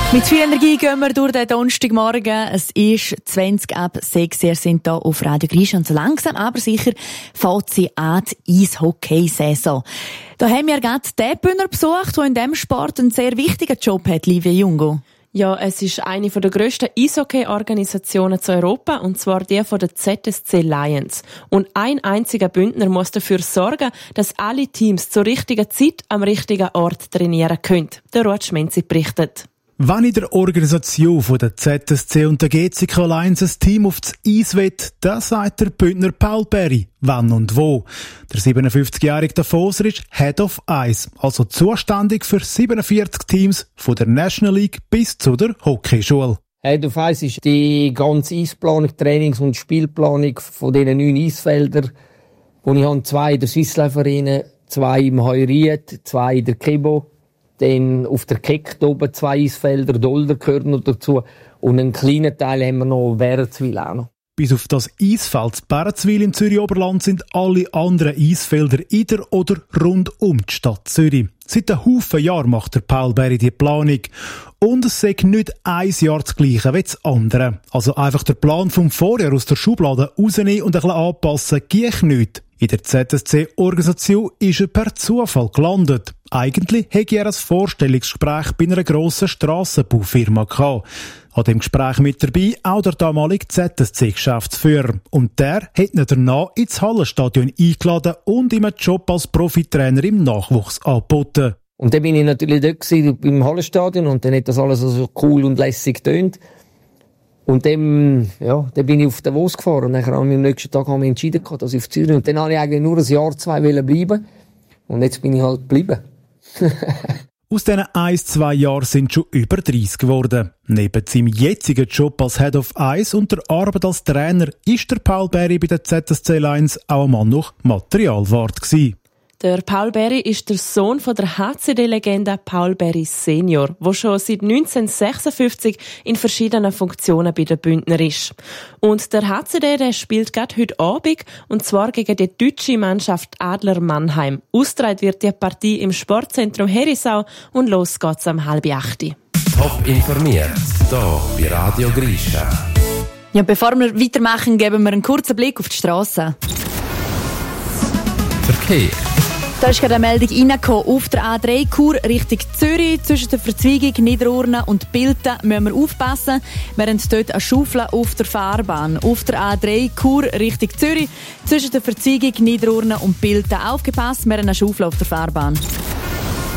Mit viel Energie gehen wir durch den Donnerstagmorgen. Es ist 20 ab 6. Ihr sind hier auf Radio Grisha und so langsam, aber sicher fährt sie an die Eishockey-Saison. Da haben wir gerade den Bühner besucht, der in diesem Sport einen sehr wichtigen Job hat, Livia Jungo. Ja, es ist eine der grössten Eishockey-Organisationen zu Europa, und zwar die von der ZSC Lions. Und ein einziger Bündner muss dafür sorgen, dass alle Teams zur richtigen Zeit am richtigen Ort trainieren können. Der Ruud Schmenzi berichtet. Wenn in der Organisation von der ZSC und der GCK Lions ein Team auf das Eis will, dann sagt der Bündner Paul Berry, wann und wo. Der 57-jährige Davoser ist Head of Ice, also zuständig für 47 Teams von der National League bis zu der Hockeyschule. Head of Ice ist die ganze Eisplanung, Trainings- und Spielplanung von diesen 9 Eisfeldern, wo ich habe 2 in der Swiss Life Arena, 2 im Heuriet, 2 in der Kibo. Dann auf der Keck oben 2 Eisfelder, Dolder gehören noch dazu. Und einen kleinen Teil haben wir noch Bärenzwil auch noch. Bis auf das Eisfeld Bärenzwil im Zürich-Oberland sind alle anderen Eisfelder in der oder rund um die Stadt Zürich. Seit einem Haufen Jahren macht der Paul Berry die Planung. Und es sei nicht ein Jahr das Gleiche wie das andere. Also einfach der Plan vom Vorjahr aus der Schublade rausnehmen und ein bisschen anpassen, geht nicht. In der ZSC-Organisation ist er per Zufall gelandet. Eigentlich hätte er ein Vorstellungsgespräch bei einer grossen Strassenbaufirma gehabt. An dem Gespräch mit dabei auch der damalige ZSC-Geschäftsführer. Und der hat ihn danach ins Hallenstadion eingeladen und ihm einen Job als Profitrainer im Nachwuchs angeboten. Und dann bin ich natürlich dort beim Hallenstadion und dann hat das alles so cool und lässig getönt. Und dann bin ich auf Davos gefahren und dann am nächsten Tag haben wir entschieden, dass ich auf Zürich, und dann wollte ich eigentlich nur ein Jahr, 2 bleiben. Und jetzt bin ich halt geblieben. Aus diesen 1-2 Jahren sind schon über 30 geworden. Neben seinem jetzigen Job als Head of Ice und der Arbeit als Trainer ist der Paul Berry bei der ZSC Lions auch ein Mann nach Materialwart gewesen. Der Paul Berry ist der Sohn von der HCD-Legende Paul Berry Senior, der schon seit 1956 in verschiedenen Funktionen bei den Bündner ist. Und der HCD, der spielt gerade heute Abend, und zwar gegen die deutsche Mannschaft Adler Mannheim. Ausgetragen wird die Partie im Sportzentrum Herisau und los geht's um 7:30. Top informiert, hier bei Radio Grisha. Ja, bevor wir weitermachen, geben wir einen kurzen Blick auf die Strasse. Verkehr. Da ist gerade eine Meldung reingekommen. Auf der A3 Chur Richtung Zürich, zwischen der Verzweigung Niederurne und Bilten müssen wir aufpassen. Wir haben dort eine Schaufel auf der Fahrbahn. Auf der A3 Chur Richtung Zürich, zwischen der Verzweigung Niederurne und Bilten aufgepasst. Wir haben eine Schaufel auf der Fahrbahn.